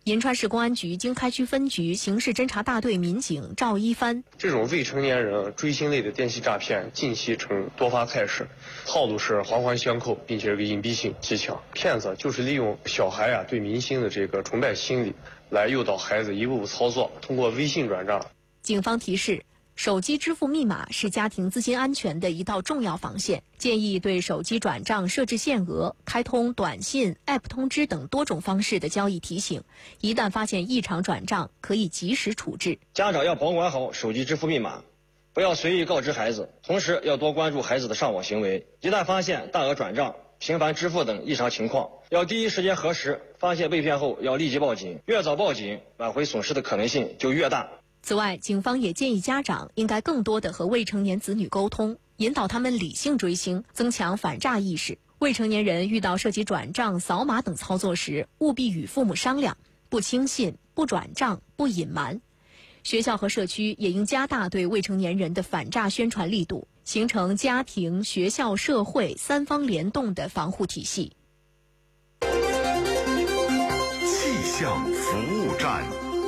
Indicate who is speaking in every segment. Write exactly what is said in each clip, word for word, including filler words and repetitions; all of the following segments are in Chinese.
Speaker 1: 银川市公安局经开区分局刑事侦查大队民警赵一帆：
Speaker 2: 这种未成年人追星类的电信诈骗近期呈多发态势，套路是环环相扣，并且这个隐蔽性极强。骗子就是利用小孩啊对明星的这个崇拜心理，来诱导孩子一步步操作，通过微信转账。
Speaker 1: 警方提示，手机支付密码是家庭资金安全的一道重要防线，建议对手机转账设置限额，开通短信、A P P 通知等多种方式的交易提醒。一旦发现异常转账，可以及时处置。
Speaker 3: 家长要保管好手机支付密码，不要随意告知孩子，同时要多关注孩子的上网行为。一旦发现大额转账、频繁支付等异常情况，要第一时间核实，发现被骗后要立即报警，越早报警，挽回损失的可能性就越大。
Speaker 1: 此外，警方也建议家长应该更多地和未成年子女沟通，引导他们理性追星，增强反诈意识。未成年人遇到涉及转账、扫码等操作时，务必与父母商量，不轻信、不转账、不隐瞒。学校和社区也应加大对未成年人的反诈宣传力度，形成家庭、学校、社会三方联动的防护体系。
Speaker 4: 气象服务站。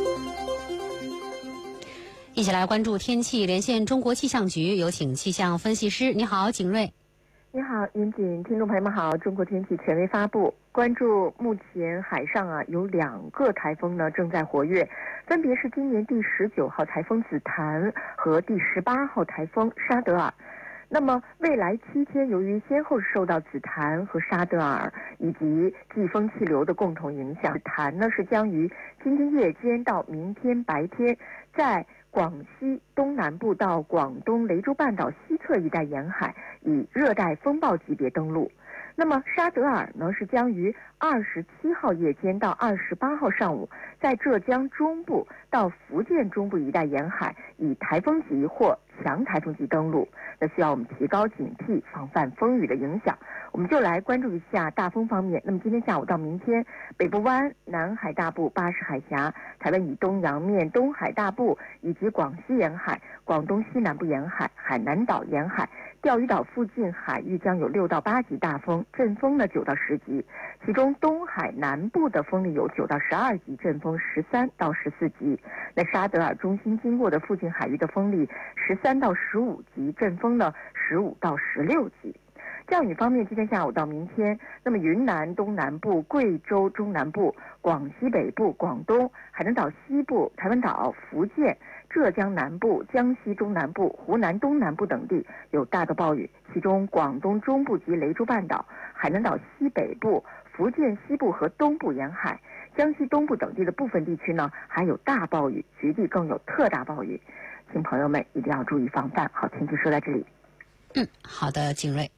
Speaker 5: 一起来关注天气，连线中国气象局，有请气象分析师。你好，景瑞。
Speaker 6: 你好，云锦，听众朋友们好。中国天气权威发布，关注目前海上啊有两个台风呢正在活跃，分别是今年第十九号台风紫檀和第十八号台风沙德尔。那么未来七天，由于先后受到紫檀和沙德尔以及季风气流的共同影响，紫檀呢是将于今天夜间到明天白天在广西东南部到广东雷州半岛西侧一带沿海以热带风暴级别登陆。那么沙德尔呢是将于二十七号夜间到二十八号上午在浙江中部到福建中部一带沿海以台风级或强台风级登陆，那需要我们提高警惕，防范风雨的影响。我们就来关注一下大风方面。那么今天下午到明天，北部湾、南海大部、巴士海峡、台湾以东洋面、东海大部以及广西沿海、广东西南部沿海、海南岛沿海、钓鱼岛附近海域将有六到八级大风，阵风呢九到十级，其中东海南部的风力有九到十二级，阵风十三到十四级。那沙德尔中心经过的附近海域的风力十三到十五级，阵风呢十五到十六级。降雨方面，今天下午到明天，那么云南东南部、贵州中南部、广西北部、广东、海南岛西部、台湾岛、福建、浙江南部、江西中南部、湖南东南部等地有大的暴雨，其中广东中部及雷州半岛、海南岛西北部、福建西部和东部沿海、江西东部等地的部分地区呢还有大暴雨，局地更有特大暴雨，请朋友们一定要注意防范。好，天气说在这里。
Speaker 5: 嗯，好的，景瑞。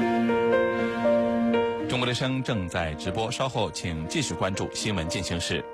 Speaker 7: 中国之声正在直播，稍后请继续关注新闻进行时。